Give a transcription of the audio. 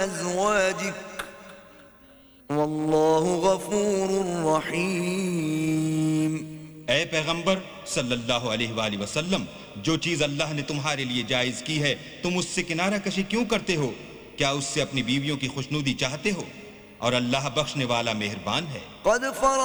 أزواجك والله غفور रहीम। ऐ पैगंबर सल्लल्लाहु अलैहि वसल्लम, जो चीज अल्लाह ने तुम्हारे लिए जायज की है तुम उससे किनारा कशी क्यों करते हो? क्या उससे अपनी बीवियों की खुशनुदी चाहते हो? और अल्लाह बख्शने वाला मेहरबान है।